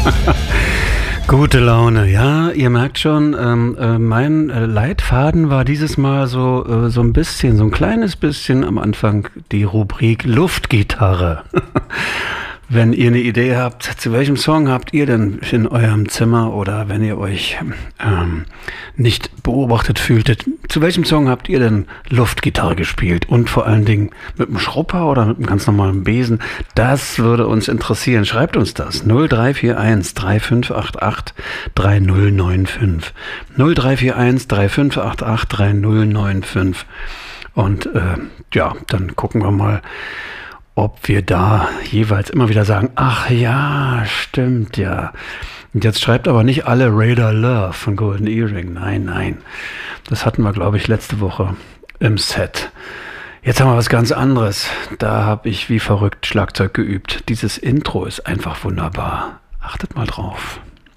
Gute Laune, ja, ihr merkt schon, mein Leitfaden war dieses Mal so ein bisschen, so ein kleines bisschen am Anfang die Rubrik Luftgitarre. Wenn ihr eine Idee habt, zu welchem Song habt ihr denn in eurem Zimmer oder wenn ihr euch nicht beobachtet fühltet, zu welchem Song habt ihr denn Luftgitarre gespielt und vor allen Dingen mit einem Schrupper oder mit einem ganz normalen Besen? Das würde uns interessieren. Schreibt uns das 0341 3588 3095 0341 3588 3095 und ja, dann gucken wir mal, ob wir da jeweils immer wieder sagen, ach ja, stimmt ja. Und jetzt schreibt aber nicht alle Radar Love von Golden Earring. Nein, nein. Das hatten wir, glaube ich, letzte Woche im Set. Jetzt haben wir was ganz anderes. Da habe ich wie verrückt Schlagzeug geübt. Dieses Intro ist einfach wunderbar. Achtet mal drauf.